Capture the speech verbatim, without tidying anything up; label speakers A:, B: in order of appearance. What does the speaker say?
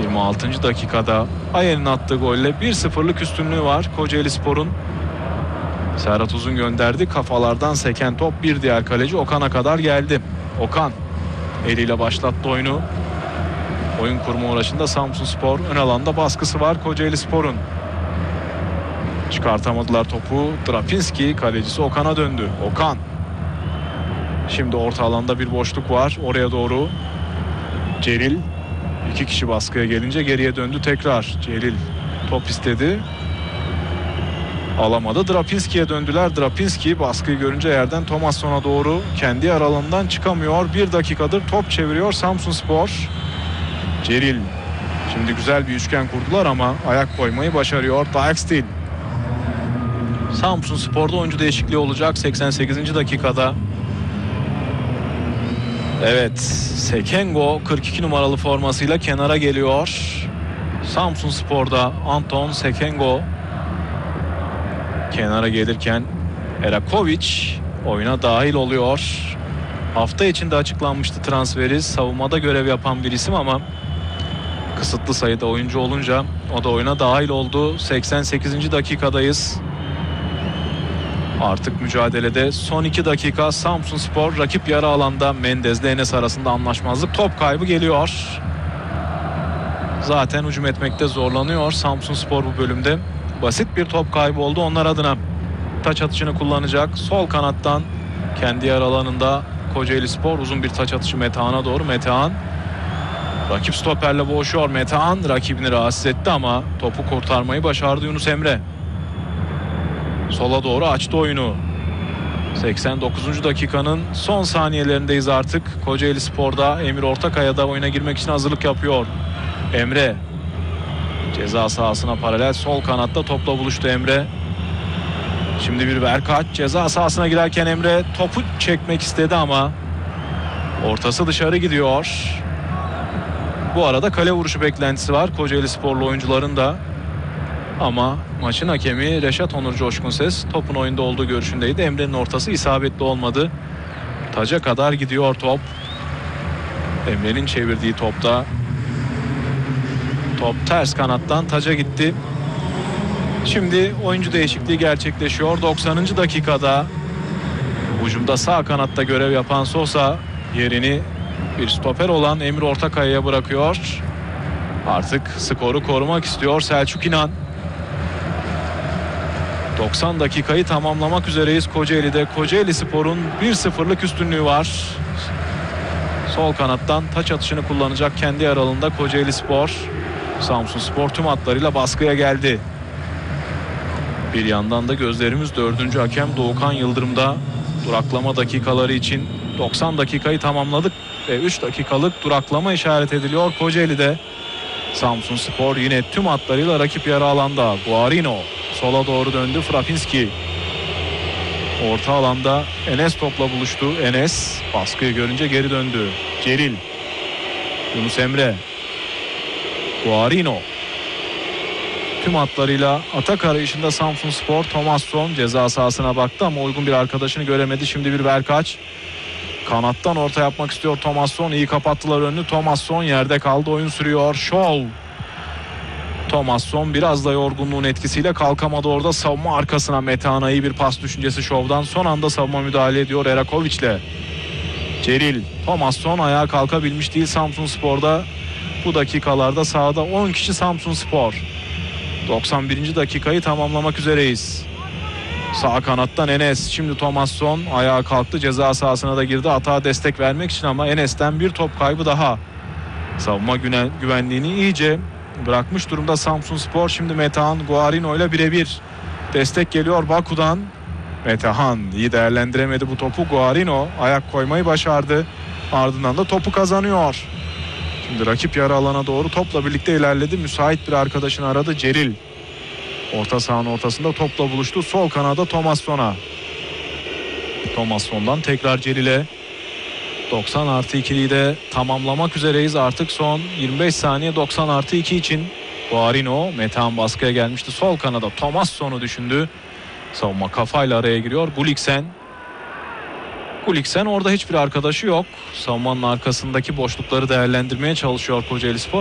A: yirmi altıncı dakikada Ayel'in attığı golle bir sıfırlık üstünlüğü var Kocaelispor'un. Serhat Uzun gönderdi. Kafalardan seken top bir diğer kaleci Okan'a kadar geldi. Okan eliyle başlattı oyunu. Oyun kurma uğraşında Samsunspor, ön alanda baskısı var Kocaelispor'un. Çıkartamadılar topu. Drapinski, kalecisi Okan'a döndü. Okan. Şimdi orta alanda bir boşluk var. Oraya doğru Celil. İki kişi baskıya gelince geriye döndü tekrar. Celil top istedi. Alamadı. Drapinski'ye döndüler. Drapinski baskıyı görünce yerden Thomasson'a doğru kendi aralığından çıkamıyor. Bir dakikadır top çeviriyor Samsunspor. Celil. Şimdi güzel bir üçgen kurdular ama ayak koymayı başarıyor. Dijkstil. Samsunspor'da oyuncu değişikliği olacak seksen sekizinci dakikada. Evet, Sekengo kırk iki numaralı formasıyla kenara geliyor. Samsunspor'da Anton Sekengo kenara gelirken Erakovic oyuna dahil oluyor. Hafta içinde açıklanmıştı transferi. Savunmada görev yapan bir isim ama kısıtlı sayıda oyuncu olunca o da oyuna dahil oldu. seksen sekizinci dakikadayız. Artık mücadelede son iki dakika. Samsunspor rakip yarı alanda. Mendez'le Enes arasında anlaşmazlık. Top kaybı geliyor. Zaten hücum etmekte zorlanıyor Samsunspor bu bölümde. Basit bir top kaybı oldu onlar adına. Taç atışını kullanacak. Sol kanattan kendi yarı alanında Kocaelispor uzun bir taç atışı Metehan'a doğru. Metehan rakip stoperle boğuşuyor. Metehan rakibini rahatsız etti ama topu kurtarmayı başardı Yunus Emre. Sola doğru açtı oyunu. seksen dokuzuncu dakikanın son saniyelerindeyiz artık. Kocaelispor'da Emir Ortakaya da oyuna girmek için hazırlık yapıyor. Emre ceza sahasına paralel sol kanatta topla buluştu Emre. Şimdi bir Verkaç ceza sahasına girerken Emre topu çekmek istedi ama ortası dışarı gidiyor. Bu arada kale vuruşu beklentisi var Kocaelisporlu oyuncuların da. Ama maçın hakemi Reşat Onur Coşkunses topun oyunda olduğu görüşündeydi. Emre'nin ortası isabetli olmadı. Taca kadar gidiyor top. Emre'nin çevirdiği topta. Top ters kanattan taca gitti. Şimdi oyuncu değişikliği gerçekleşiyor. doksanıncı dakikada hücumda sağ kanatta görev yapan Sosa yerini bir stoper olan Emir Ortakaya'ya bırakıyor. Artık skoru korumak istiyor Selçuk İnan. doksan dakikayı tamamlamak üzereyiz Kocaeli'de. Kocaelispor'un bir sıfırlık üstünlüğü var. Sol kanattan taç atışını kullanacak kendi aralığında Kocaelispor. Samsunspor tüm hatlarıyla baskıya geldi. Bir yandan da gözlerimiz dördüncü hakem Doğukan Yıldırım'da. Duraklama dakikaları için doksan dakikayı tamamladık ve üç dakikalık duraklama işaret ediliyor Kocaeli'de. Samsunspor yine tüm hatlarıyla rakip yarı alanda. Guarino sola doğru döndü. Frapinski orta alanda Enes topla buluştu. Enes baskıyı görünce geri döndü. Celil, Yunus Emre, Guarino tüm hatlarıyla atak arayışında Samsunspor. Thomasson ceza sahasına baktı ama uygun bir arkadaşını göremedi. Şimdi bir Verkaç kanattan orta yapmak istiyor Thomasson. İyi kapattılar önünü. Thomasson yerde kaldı. Oyun sürüyor. Şov. Thomasson biraz da yorgunluğun etkisiyle kalkamadı orada. Savunma arkasına Metehan'a iyi bir pas düşüncesi Şov'dan. Son anda savunma müdahale ediyor Erakovic'le. Celil. Thomasson ayağa kalkabilmiş değil Samsunspor'da. Bu dakikalarda sahada on kişi Samsunspor. doksan birinci dakikayı tamamlamak üzereyiz. Sağ kanattan Enes. Şimdi Thomasson ayağa kalktı. Ceza sahasına da girdi. Atağa destek vermek için ama Enes'ten bir top kaybı daha. Savunma güvenliğini iyice bırakmış durumda Samsunspor. Şimdi Metehan Guarino ile birebir. Destek geliyor Baku'dan. Metehan iyi değerlendiremedi bu topu. Guarino ayak koymayı başardı. Ardından da topu kazanıyor. Şimdi rakip yarı alana doğru topla birlikte ilerledi. Müsait bir arkadaşını aradı. Celil. Orta sahanın ortasında topla buluştu. Sol kanada Thomasson'a. Thomasson'dan tekrar Celil'e. doksan artı ikiliyi de tamamlamak üzereyiz. Artık son yirmi beş saniye doksan artı iki için. Guarino Metehan baskıya gelmişti. Sol kanada Thomasson'u düşündü. Savunma kafayla araya giriyor. Gulliksen. Gulliksen orada hiçbir arkadaşı yok. Savunmanın arkasındaki boşlukları değerlendirmeye çalışıyor Kocaelispor.